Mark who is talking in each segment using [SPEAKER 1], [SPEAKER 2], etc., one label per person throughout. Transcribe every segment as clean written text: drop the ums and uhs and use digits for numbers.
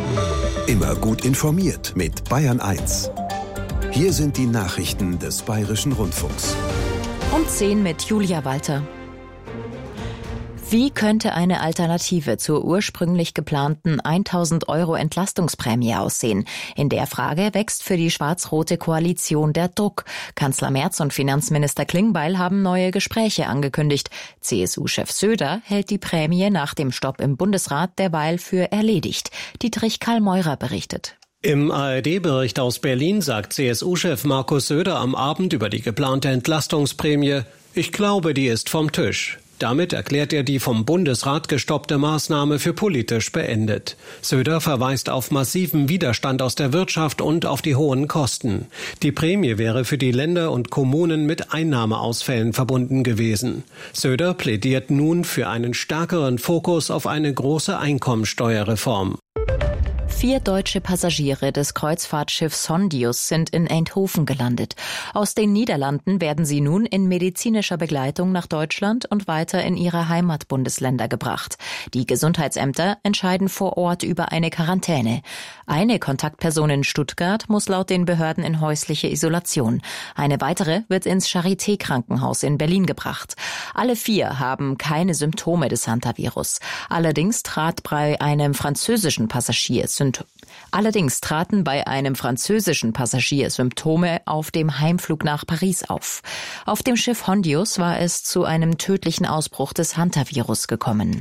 [SPEAKER 1] Immer gut informiert mit Bayern 1. Hier sind die Nachrichten des Bayerischen Rundfunks.
[SPEAKER 2] Um 10 mit Julia Walter. Wie könnte eine Alternative zur ursprünglich geplanten 1.000 € Entlastungsprämie aussehen? In der Frage wächst für die schwarz-rote Koalition der Druck. Kanzler Merz und Finanzminister Klingbeil haben neue Gespräche angekündigt. CSU-Chef Söder hält die Prämie nach dem Stopp im Bundesrat derweil für erledigt. Dietrich Karl-Meurer berichtet.
[SPEAKER 3] Im ARD-Bericht aus Berlin sagt CSU-Chef Markus Söder am Abend über die geplante Entlastungsprämie: Ich glaube, die ist vom Tisch. Damit erklärt er die vom Bundesrat gestoppte Maßnahme für politisch beendet. Söder verweist auf massiven Widerstand aus der Wirtschaft und auf die hohen Kosten. Die Prämie wäre für die Länder und Kommunen mit Einnahmeausfällen verbunden gewesen. Söder plädiert nun für einen stärkeren Fokus auf eine große Einkommensteuerreform.
[SPEAKER 2] 4 deutsche Passagiere des Kreuzfahrtschiffs Hondius sind in Eindhoven gelandet. Aus den Niederlanden werden sie nun in medizinischer Begleitung nach Deutschland und weiter in ihre Heimatbundesländer gebracht. Die Gesundheitsämter entscheiden vor Ort über eine Quarantäne. Eine Kontaktperson in Stuttgart muss laut den Behörden in häusliche Isolation. Eine weitere wird ins Charité-Krankenhaus in Berlin gebracht. Alle 4 haben keine Symptome des Hantavirus. Allerdings traten bei einem französischen Passagier Symptome auf dem Heimflug nach Paris auf. Auf dem Schiff Hondius war es zu einem tödlichen Ausbruch des Hantavirus gekommen.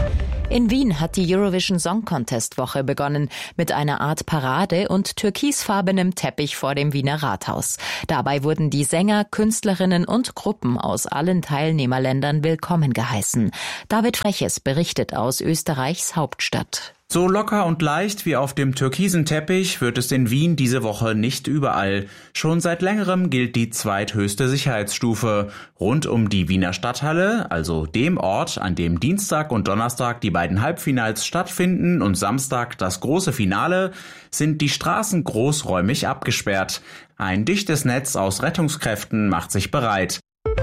[SPEAKER 2] In Wien hat die Eurovision Song Contest Woche begonnen mit einer Art Parade und türkisfarbenem Teppich vor dem Wiener Rathaus. Dabei wurden die Sänger, Künstlerinnen und Gruppen aus allen Teilnehmerländern willkommen geheißen. David Freches berichtet aus Österreichs Hauptstadt.
[SPEAKER 4] So locker und leicht wie auf dem türkisen Teppich wird es in Wien diese Woche nicht überall. Schon seit längerem gilt die zweithöchste Sicherheitsstufe. Rund um die Wiener Stadthalle, also dem Ort, an dem Dienstag und Donnerstag die beiden Halbfinals stattfinden und Samstag das große Finale, sind die Straßen großräumig abgesperrt. Ein dichtes Netz aus Rettungskräften macht sich bereit.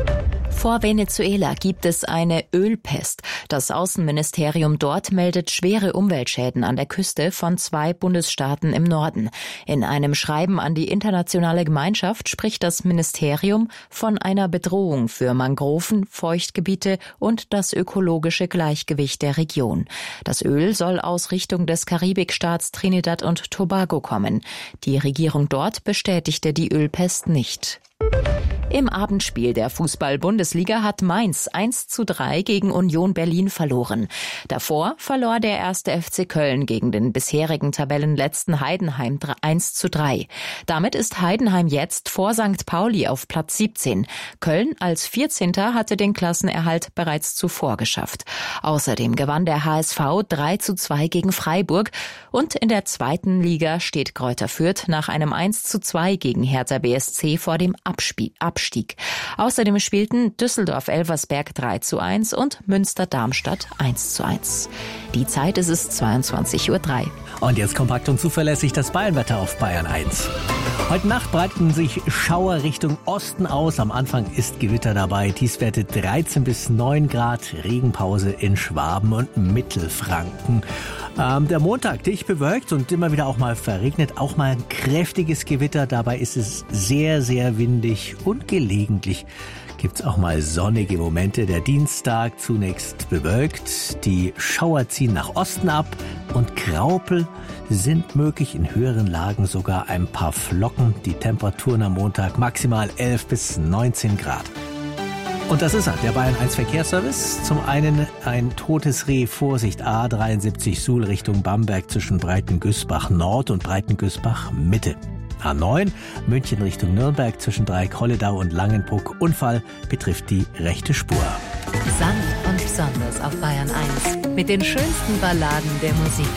[SPEAKER 2] Vor Venezuela gibt es eine Ölpest. Das Außenministerium dort meldet schwere Umweltschäden an der Küste von 2 Bundesstaaten im Norden. In einem Schreiben an die internationale Gemeinschaft spricht das Ministerium von einer Bedrohung für Mangroven, Feuchtgebiete und das ökologische Gleichgewicht der Region. Das Öl soll aus Richtung des Karibikstaats Trinidad und Tobago kommen. Die Regierung dort bestätigte die Ölpest nicht. Im Abendspiel der Fußball-Bundesliga hat Mainz 1:3 gegen Union Berlin verloren. Davor verlor der 1. FC Köln gegen den bisherigen Tabellenletzten Heidenheim 1:3. Damit ist Heidenheim jetzt vor St. Pauli auf Platz 17. Köln als 14. hatte den Klassenerhalt bereits zuvor geschafft. Außerdem gewann der HSV 3:2 gegen Freiburg und in der 2. Liga steht Greuther Fürth nach einem 1:2 gegen Hertha BSC vor dem Abstieg. Außerdem spielten Düsseldorf-Elversberg 3:1 und Münster-Darmstadt 1:1. Die Zeit ist es 22:03 Uhr.
[SPEAKER 5] Und jetzt kompakt und zuverlässig das Bayernwetter auf Bayern 1. Heute Nacht breiten sich Schauer Richtung Osten aus. Am Anfang ist Gewitter dabei. Tiefstwerte 13 bis 9 Grad. Regenpause in Schwaben und Mittelfranken. Der Montag dicht bewölkt und immer wieder auch mal verregnet. Auch mal ein kräftiges Gewitter. Dabei ist es sehr, sehr windig und gelegentlich gibt's auch mal sonnige Momente. Der Dienstag zunächst bewölkt. Die Schauer ziehen nach Osten ab und Graupel sind möglich, in höheren Lagen sogar ein paar Flocken. Die Temperaturen am Montag maximal 11 bis 19 Grad. Und das ist er, der Bayern 1 Verkehrsservice. Zum einen ein totes Reh, Vorsicht, A73 Suhl Richtung Bamberg zwischen Breitengüßbach Nord und Breitengüßbach Mitte. A9 München Richtung Nürnberg zwischen Dreieck-Holledau und Langenbruck. Unfall betrifft die rechte Spur.
[SPEAKER 2] Sanft und besonders auf Bayern 1 mit den schönsten Balladen der Musik.